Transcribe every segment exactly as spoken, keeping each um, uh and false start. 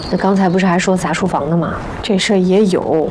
那刚才不是还说砸书房的吗？ 这事儿也有，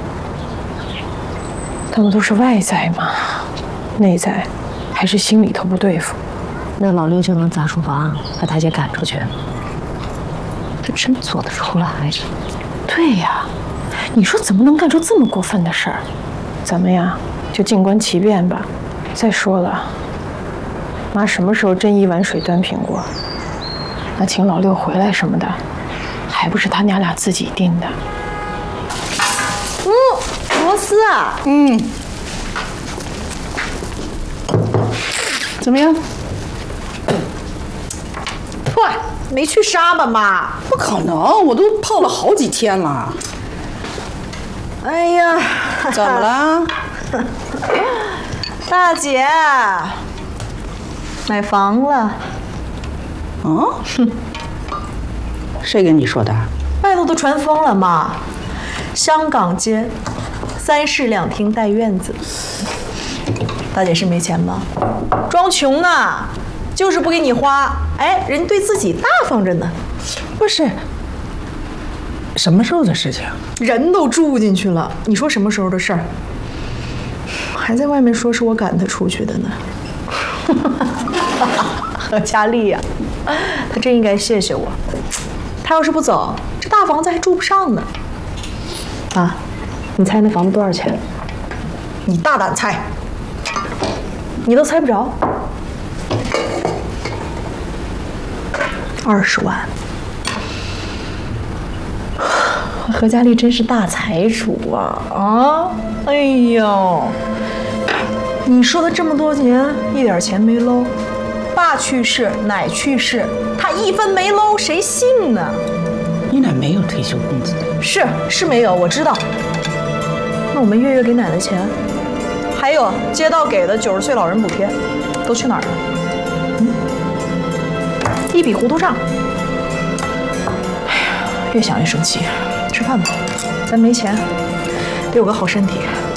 他们都是外在嘛，内在还是心里头不对付。 那老六就能砸书房，把大姐赶出去？这真做得出来？ 对呀，你说怎么能干出这么过分的事儿？咱们呀，就静观其变吧。再说了，妈什么时候真一碗水端平过？那请老六回来什么的，还不是他娘俩自己定的？ 嗯，螺丝啊， 嗯，怎么样？ 哇，没去杀吧，妈？ 不可能，我都泡了好几天了。 哎呀， 怎么了？ 大姐，买房了。 嗯？谁跟你说的？ 外头都传疯了嘛。香港街，三室两厅带院子。大姐是没钱吧？装穷呢，就是不给你花。哎，人对自己大方着呢。 不是，什么时候的事情？ 人都住进去了，你说什么时候的事儿？还在外面说是我赶他出去的呢。何佳丽呀、啊，他真应该谢谢我。他要是不走，这大房子还住不上呢。 啊，你猜那房子多少钱？ 你大胆猜，你都猜不着。二十万。何佳丽真是大财主啊！啊，哎呦，你说的这么多年一点钱没搂，爸去世，奶去世，他一分没搂，谁信呢？ 你俩没有退休工资？ 是是没有，我知道。那我们月月给奶奶钱，还有街道给的九十岁老人补贴，都去哪儿了？嗯，一笔糊涂账。哎呀，越想越生气。吃饭吧，咱没钱，得有个好身体。